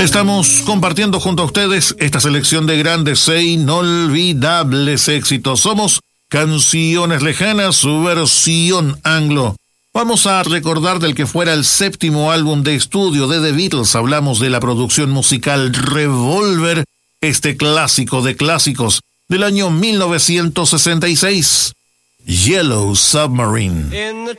Estamos compartiendo junto a ustedes esta selección de grandes e inolvidables éxitos. Somos Canciones Lejanas, su versión anglo. Vamos a recordar del que fuera el séptimo álbum de estudio de The Beatles. Hablamos de la producción musical Revolver, este clásico de clásicos del año 1966, Yellow Submarine.